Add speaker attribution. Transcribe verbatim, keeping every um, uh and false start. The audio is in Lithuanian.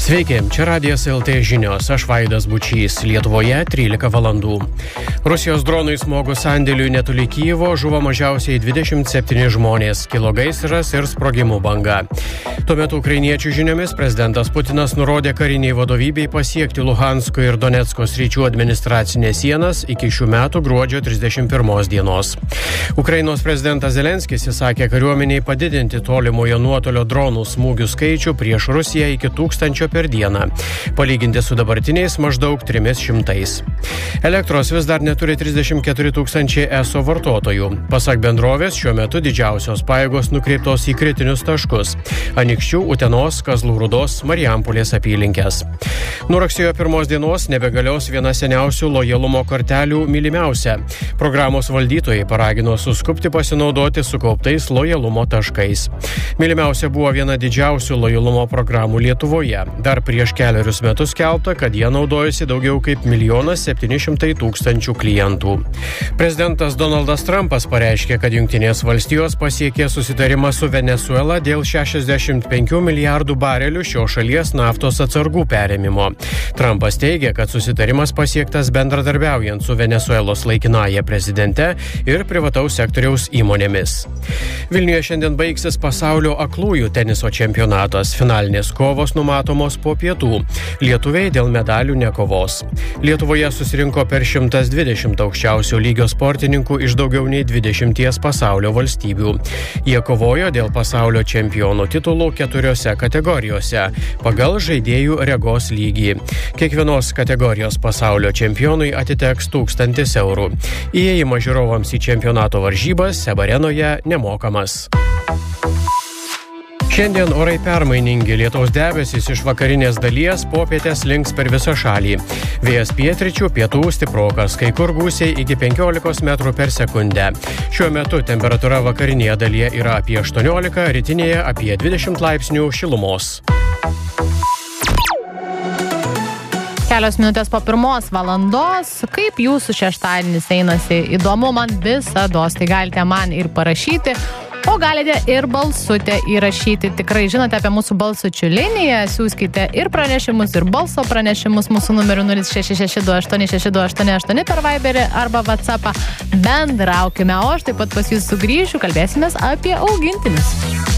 Speaker 1: Sveiki, čia Radijas L T žinios, aš Vaidas Bučys, Lietuvoje trylika valandų. Rusijos dronui smogus sandėliui netoli Kyjivo žuvo mažiausiai dvidešimt septyni žmonės, kilo gaisras ir sprogimų banga. Tuo metu ukrainiečių žiniomis prezidentas Putinas nurodė kariniai vadovybei pasiekti Luhansko ir Donecko sričių administracinės sienas iki šių metų gruodžio trisdešimt pirmos dienos. Ukrainos prezidentas Zelenskis įsakė kariuomeniai padidinti tolimojo nuotolio dronų smūgių skaičių prieš Rusiją iki tūkstančio per dieną, palyginti su dabartiniais maždaug trimis šimtais. Elektros vis dar neturi trisdešimt keturi tūkstančiai E S O vartotojų. Pasak bendrovės, šiuo metu didžiausios pajėgos nukreiptos į kritinius taškus – Anykščių, Utenos, Kazlų Rūdos, Marijampolės apylinkės. Nuo rugsėjo pirmos dienos nebegalios viena seniausių lojalumo kortelių Mylimiausia. Programos valdytojai paragino suskubti pasinaudoti sukauptais lojalumo taškais. Mylimiausia buvo viena didžiausių lojalumo programų Lietuvoje. Dar prieš keliarius metus skelbta, kad jie naudojasi daugiau kaip milijonas septyni šimtai tūkstančių klientų. Prezidentas Donaldas Trumpas pareiškė, kad Jungtinės valstijos pasiekė susitarimą su Venesuela dėl šešiasdešimt penkių milijardų barelių šios šalies naftos atsargų perėmimo. Trumpas teigia, kad susitarimas pasiektas bendradarbiaujant su Venesuelos laikinąja prezidente ir privataus sektoriaus įmonėmis. Vilniuje šiandien baigsis pasaulio aklųjų teniso čempionatas. Finalinės kovos numatomos po pietų. Lietuviai dėl medalių nekovos. Lietuvoje susirinko per šimtas dvidešimt aukščiausio lygio sportininkų iš daugiau nei dvidešimties pasaulio valstybių. Jie kovojo dėl pasaulio čempionų titulų keturiose kategorijose pagal žaidėjų regos lygį. Kiekvienos kategorijos pasaulio čempionui atiteks tūkstantis eurų. Įėjimas žiūrovams į čempionato varžybas Seb arenoje nemokamas. Šiandien orai permainingi, lietaus debesys iš vakarinės dalies popietės links per visą šalį. Vėjas pietryčių, pietų stiprokas, kai kur gūsiai iki penkiolikos metrų per sekundę. Šiuo metu temperatūra vakarinėje dalyje yra apie aštuoniolika, rytinėje apie dvidešimt laipsnių šilumos.
Speaker 2: Kelios minutės po pirmos valandos. Kaip jūsų šeštadienis einasi? Įdomu man visados, tai galite man ir parašyti, o galite ir balsutę įrašyti. Tikrai žinote apie mūsų balsučių liniją, siųskite ir pranešimus, ir balso pranešimus mūsų numeriu nulis šeši šeši du aštuoni šeši du aštuoni aštuoni per Viberį arba WhatsAppą. Bendraukime, o aš taip pat pas jūs sugrįšiu, kalbėsimės apie augintinius.